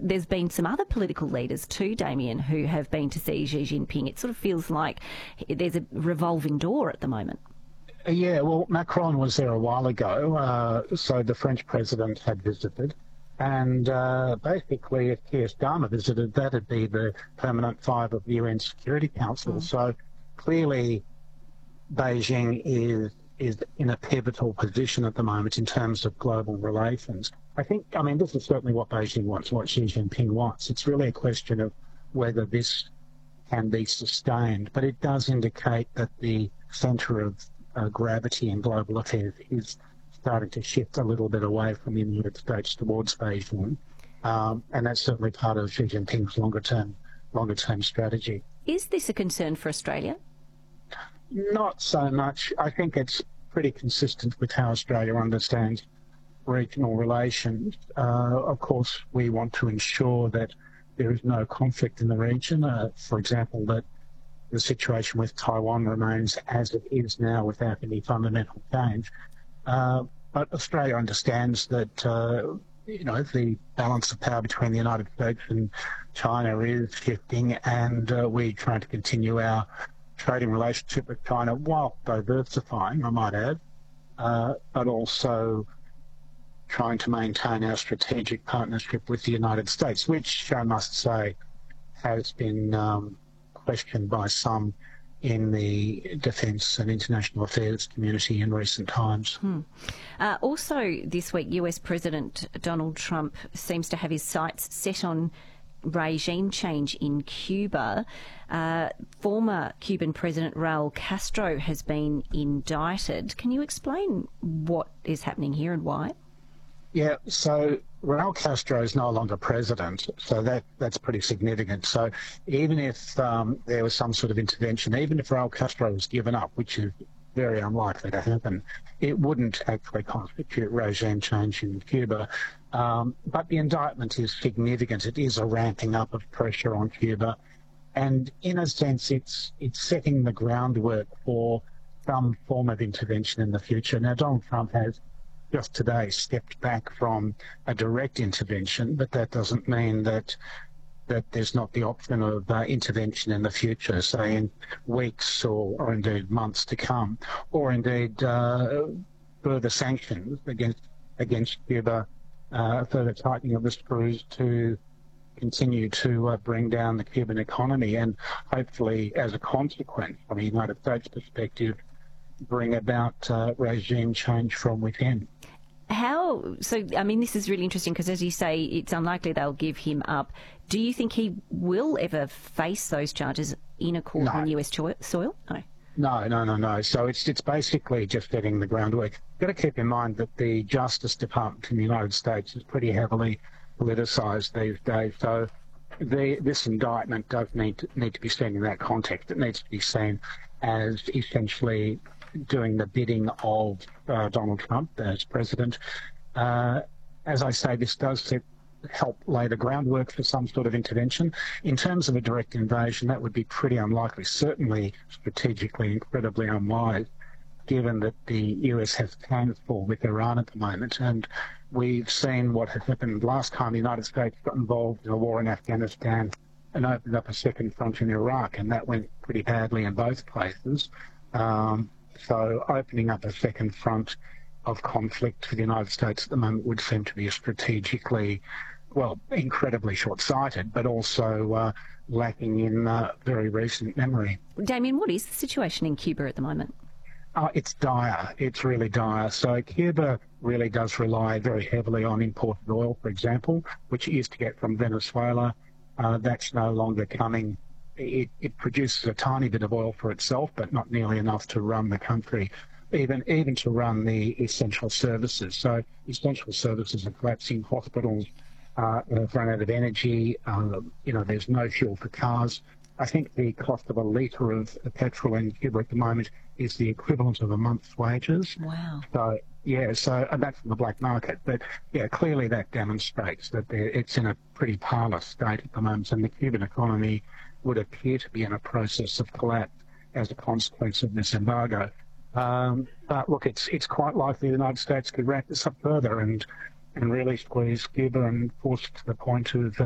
there's been some other political leaders too, Damien, who have been to see Xi Jinping. It sort of feels like there's a revolving door at the moment. Yeah, well, Macron was there a while ago, so the French president had visited, and basically if Keir Starmer visited, that'd be the permanent five of the UN Security Council. So clearly Beijing is in a pivotal position at the moment in terms of global relations. I mean, this is certainly what Beijing wants, what Xi Jinping wants. It's really a question of whether this can be sustained, but it does indicate that the centre of gravity in global affairs is starting to shift a little bit away from the United States towards Beijing, and that's certainly part of Xi Jinping's longer term strategy. Is this a concern for Australia? Not so much. I think it's pretty consistent with how Australia understands regional relations. Of course, we want to ensure that there is no conflict in the region. For example, that the situation with Taiwan remains as it is now without any fundamental change. But Australia understands that, the balance of power between the United States and China is shifting, and we're trying to continue our trading relationship with China while diversifying, I might add, but also trying to maintain our strategic partnership with the United States, which I must say has been questioned by some in the defence and international affairs community in recent times. Also this week, US President Donald Trump seems to have his sights set on regime change in Cuba. Former Cuban President Raul Castro has been indicted. Can you explain what is happening here and why? Yeah, so Raul Castro is no longer president, so that's pretty significant. So even if there was some sort of intervention, even if Raul Castro was given up, which is very unlikely to happen, it wouldn't actually constitute regime change in Cuba. But the indictment is significant. It is a ramping up of pressure on Cuba. And in a sense, it's setting the groundwork for some form of intervention in the future. Now, Donald Trump has just today stepped back from a direct intervention, but that doesn't mean that there's not the option of intervention in the future, say in weeks or indeed months to come, or indeed further sanctions against Cuba, further tightening of the screws to continue to bring down the Cuban economy and hopefully, as a consequence, from a United States perspective, bring about regime change from within. This is really interesting because, as you say, it's unlikely they'll give him up. Do you think he will ever face those charges in a court on US soil? No. So it's basically just getting the groundwork. You've got to keep in mind that the Justice Department in the United States is pretty heavily politicised these days. So this indictment does need to be seen in that context. It needs to be seen as essentially doing the bidding of Donald Trump as president. As I say, this does help lay the groundwork for some sort of intervention. In terms of a direct invasion, that would be pretty unlikely, certainly strategically incredibly unwise, given that the US has plans for with Iran at the moment. And we've seen what has happened last time the United States got involved in a war in Afghanistan and opened up a second front in Iraq, and that went pretty badly in both places. So opening up a second front of conflict for the United States at the moment would seem to be a strategically, incredibly short-sighted, but also lacking in very recent memory. Damien, what is the situation in Cuba at the moment? It's dire. It's really dire. So Cuba really does rely very heavily on imported oil, for example, which it used to get from Venezuela. That's no longer coming. It produces a tiny bit of oil for itself, but not nearly enough to run the country, even to run the essential services. So essential services are collapsing. Hospitals have run out of energy. There's no fuel for cars. I think the cost of a litre of petrol in Cuba at the moment is the equivalent of a month's wages. Wow. So and that's in the black market. But clearly that demonstrates that it's in a pretty parlous state at the moment, and the Cuban economy would appear to be in a process of collapse as a consequence of this embargo. But look, it's quite likely the United States could ramp this up further and really squeeze Cuba and force it to the point of